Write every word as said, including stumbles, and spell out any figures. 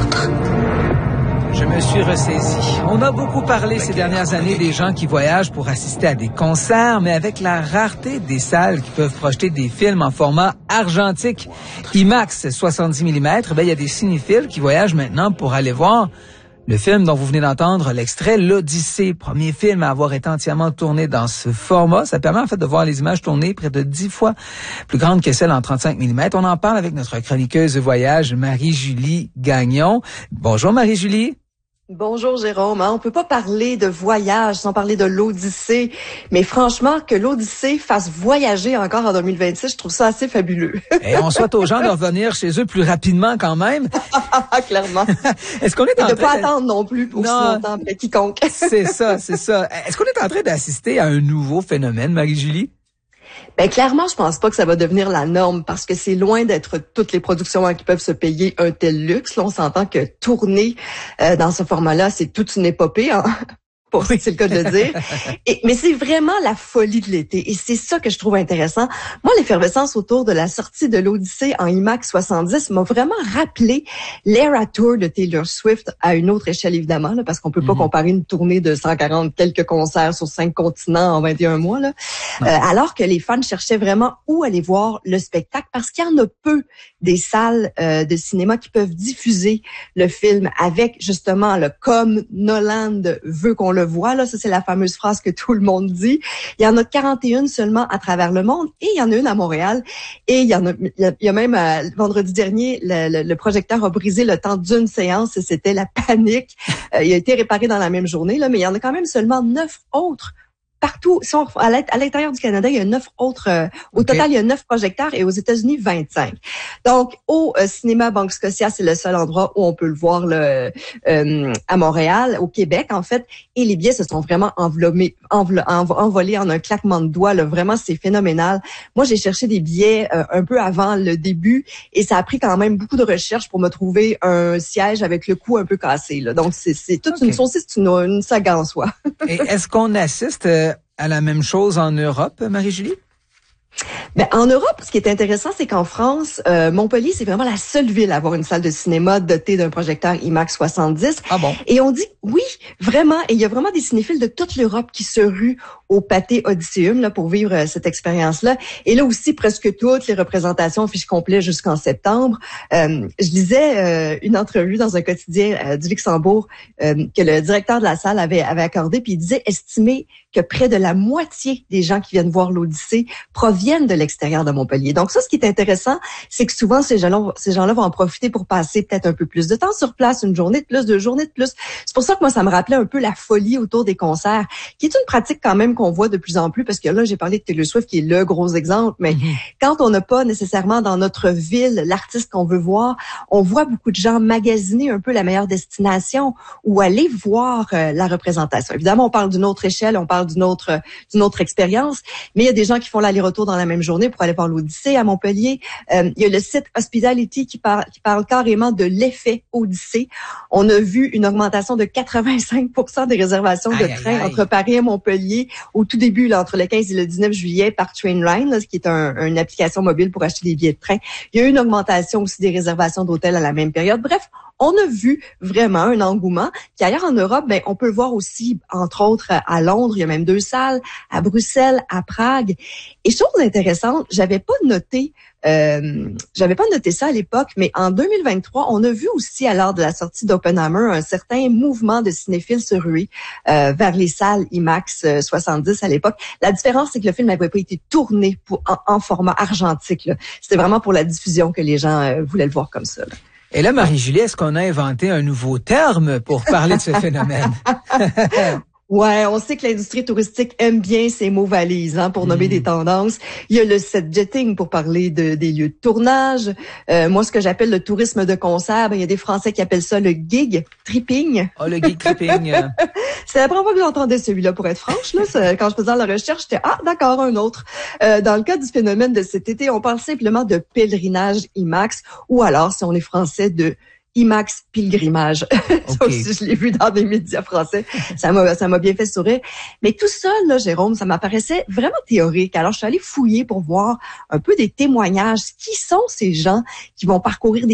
autre. Je me suis ressaisi. On a beaucoup parlé ces dernières années des gens qui voyagent pour assister à des concerts, mais avec la rareté des salles qui peuvent projeter des films en format argentique, IMAX soixante-dix millimètres, ben il y a des cinéphiles qui voyagent maintenant pour aller voir le film dont vous venez d'entendre l'extrait, l'Odyssée, premier film à avoir été entièrement tourné dans ce format. Ça permet en fait de voir les images tournées près de dix fois plus grandes que celles en trente-cinq millimètres. On en parle avec notre chroniqueuse voyage, Marie-Julie Gagnon. Bonjour Marie-Julie. Bonjour Jérôme, hein, on peut pas parler de voyage sans parler de l'Odyssée, mais franchement que l'Odyssée fasse voyager encore en deux mille vingt-six, je trouve ça assez fabuleux. Et on souhaite aux gens de revenir chez eux plus rapidement quand même. Clairement. Est-ce qu'on est en Et de train pas de... attendre non plus aussi non. longtemps après quiconque. C'est ça, c'est ça. Est-ce qu'on est en train d'assister à un nouveau phénomène, Marie-Julie? Ben clairement, je pense pas que ça va devenir la norme parce que c'est loin d'être toutes les productions hein, qui peuvent se payer un tel luxe. Là, on s'entend que tourner euh, dans ce format-là, c'est toute une épopée. Hein? Pour oui. C'est le cas de le dire. Et, mais c'est vraiment la folie de l'été. Et c'est ça que je trouve intéressant. Moi, l'effervescence autour de la sortie de l'Odyssée en IMAX soixante-dix m'a vraiment rappelé l'Era Tour de Taylor Swift à une autre échelle, évidemment, là, parce qu'on peut pas mm-hmm. comparer une tournée de cent quarante quelques concerts sur cinq continents en vingt et un mois, là. Euh, alors que les fans cherchaient vraiment où aller voir le spectacle parce qu'il y en a peu des salles euh, de cinéma qui peuvent diffuser le film avec, justement, le comme Nolan veut qu'on le voit, là, ça c'est la fameuse phrase que tout le monde dit. Il y en a quarante et un seulement à travers le monde et il y en a une à Montréal et il y en a, il y a, il y a même euh, vendredi dernier, le, le, le projecteur a brisé le temps d'une séance et c'était la panique. Euh, il a été réparé dans la même journée, là, mais il y en a quand même seulement neuf autres. Partout, si on, à l'intérieur du Canada, il y a neuf autres, euh, au okay. total, il y a neuf projecteurs et aux États-Unis, vingt-cinq. Donc, au euh, cinéma Banque Scotia, c'est le seul endroit où on peut le voir là, euh, à Montréal, au Québec, en fait. Et les billets se sont vraiment enveloppés, envol, envolés en un claquement de doigts. Là. Vraiment, c'est phénoménal. Moi, j'ai cherché des billets euh, un peu avant le début et ça a pris quand même beaucoup de recherches pour me trouver un siège avec le cou un peu cassé. Là. Donc, c'est, c'est toute okay. une saucisse, c'est une, une saga en soi. Et est-ce qu'on assiste euh, à la même chose en Europe, Marie-Julie? Ben, en Europe, ce qui est intéressant, c'est qu'en France, euh, Montpellier, c'est vraiment la seule ville à avoir une salle de cinéma dotée d'un projecteur IMAX soixante-dix. Ah bon? Et on dit, oui, vraiment, et il y a vraiment des cinéphiles de toute l'Europe qui se ruent au Pathé Odysseum là, pour vivre euh, cette expérience-là. Et là aussi, presque toutes les représentations fichent complet jusqu'en septembre. Euh, je lisais euh, une entrevue dans un quotidien euh, du Luxembourg euh, que le directeur de la salle avait, avait accordé, puis il disait estimer que près de la moitié des gens qui viennent voir l'Odyssée proviennent de l'extérieur de Montpellier. Donc ça, ce qui est intéressant, c'est que souvent, ces gens-là, ces gens-là vont en profiter pour passer peut-être un peu plus de temps sur place, une journée de plus, deux journées de plus. C'est pour ça que moi, ça me rappelait un peu la folie autour des concerts, qui est une pratique quand même qu'on voit de plus en plus, parce que là, j'ai parlé de Taylor Swift, qui est le gros exemple, mais mm-hmm. quand on n'a pas nécessairement dans notre ville l'artiste qu'on veut voir, on voit beaucoup de gens magasiner un peu la meilleure destination ou aller voir euh, la représentation. Évidemment, on parle d'une autre échelle, on parle d'une autre d'une autre expérience, mais il y a des gens qui font l'aller-retour dans la même journée pour aller voir l'Odyssée à Montpellier. Euh, il y a le site Hospitality qui, par, qui parle carrément de l'effet Odyssée. On a vu une augmentation de quatre-vingt-cinq pour cent des réservations de aïe, train aïe, aïe. entre Paris et Montpellier au tout début, là, entre le quinze et le dix-neuf juillet par Trainline, là, ce qui est un, une application mobile pour acheter des billets de train. Il y a eu une augmentation aussi des réservations d'hôtels à la même période. Bref, on a vu vraiment un engouement. Puis ailleurs en Europe, ben on peut le voir aussi, entre autres, à Londres, il y a même deux salles, à Bruxelles, à Prague. Et chose intéressante, j'avais pas noté, euh, j'avais pas noté ça à l'époque, mais en deux mille vingt-trois, on a vu aussi, à l'heure de la sortie d'Oppenheimer, un certain mouvement de cinéphiles se ruer euh, vers les salles IMAX soixante-dix à l'époque. La différence, c'est que le film n'avait pas été tourné pour, en, en format argentique. Là. C'était vraiment pour la diffusion que les gens euh, voulaient le voir comme ça. Là. Et là, Marie-Julie, est-ce qu'on a inventé un nouveau terme pour parler de ce phénomène? Ouais, on sait que l'industrie touristique aime bien ces mots valises hein, pour nommer mmh. des tendances. Il y a le set jetting pour parler de, des lieux de tournage. Euh, moi, ce que j'appelle le tourisme de concert, ben, il y a des Français qui appellent ça le gig tripping. Oh, le gig tripping. C'est la première fois que j'entendais celui-là, pour être franche. Là, quand je faisais la recherche, j'étais « Ah, d'accord, un autre ». Euh, dans le cas du phénomène de cet été, on parle simplement de pèlerinage IMAX ou alors, si on est français, de IMAX pilgrimage. Okay. Ça aussi, je l'ai vu dans des médias français. Ça m'a, ça m'a bien fait sourire. Mais tout ça, là, Jérôme, ça m'apparaissait vraiment théorique. Alors, je suis allée fouiller pour voir un peu des témoignages. Qui sont ces gens qui vont parcourir des